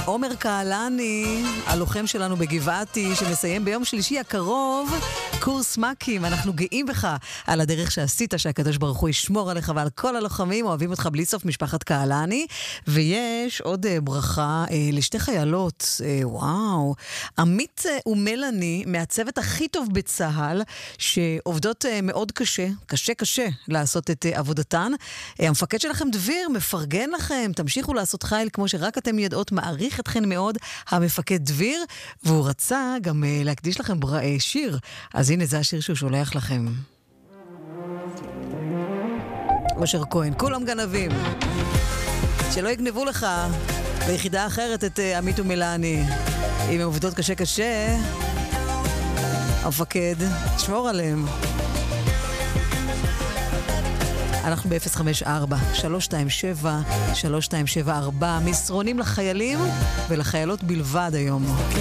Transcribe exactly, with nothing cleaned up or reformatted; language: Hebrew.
עומר קהלני, הלוחם שלנו בגבעתי, שמסיים ביום שלישי הקרוב קורס מקים. אנחנו גאים בך על הדרך שעשית, שהקדוש ברוך הוא ישמור עליך ועל כל הלוחמים. אוהבים אותך בלי סוף, משפחת קהלני. ויש עוד uh, ברכה uh, לשתי חיילות. uh, וואו, עמית uh, ומלני מהצוות הכי טוב בצהל, שעובדות uh, מאוד קשה, קשה קשה לעשות את uh, עבודתן. uh, המפקד שלכם דביר מפרגן לכם, תמשיכו לעשות חיל כמו שרק אתם יודעות, מעריך אתכן מאוד המפקד דביר, והוא רצה גם uh, להקדיש לכם בר... uh, שיר. אז הנה זה השיר שהוא שולח לכם. אושר כהן, כולם גנבים, שלא יגנבו לך ביחידה אחרת את uh, עמית ומלני. אם הם עובדות קשה קשה, המפקד תשמור עליהם. אנחנו ב-אפס חמש ארבע שלוש שתיים שבע שלוש שתיים שבע ארבע, מסרונים לחיילים ולחיילות בלבד היום.